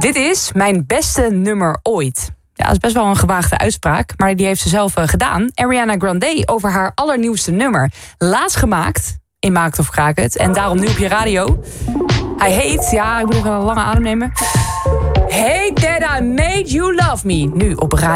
Dit is mijn beste nummer ooit. Ja, dat is best wel een gewaagde uitspraak, maar die heeft ze zelf gedaan. Ariana Grande over haar allernieuwste nummer. Laatst gemaakt in Maakt of Kraak het. En daarom nu op je radio. Hij heet, ja, ik moet even een lange adem nemen. Hey That I Made You Love Me. Nu op radio.